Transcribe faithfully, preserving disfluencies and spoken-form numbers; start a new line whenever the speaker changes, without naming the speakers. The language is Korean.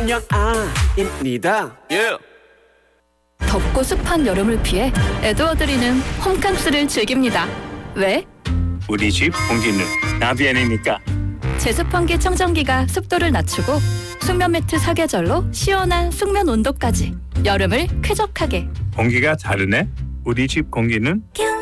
김영아입니다.
Yeah.
덥고 습한 여름을 피해 에드워드리는 홈캉스를 즐깁니다. 왜?
우리 집 공기는 나비안이니까.
제습환기 청정기가 습도를 낮추고 숙면 매트 사계절로 시원한 숙면 온도까지 여름을 쾌적하게.
공기가 다르네. 우리 집 공기는